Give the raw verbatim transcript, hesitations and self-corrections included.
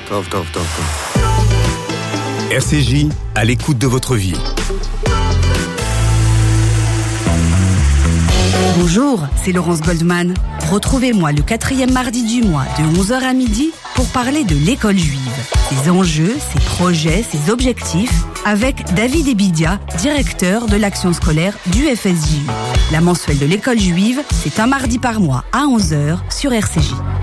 טוב, טוב, טוב, טוב. R C J, à l'écoute de votre vie. Bonjour, c'est Laurence Goldman. Retrouvez-moi le quatrième mardi du mois de onze heures à midi pour parler de l'école juive, ses enjeux, ses projets, ses objectifs, avec David Ebidia, directeur de l'action scolaire du F S J U. La mensuelle de l'école juive, c'est un mardi par mois à onze heures sur R C J.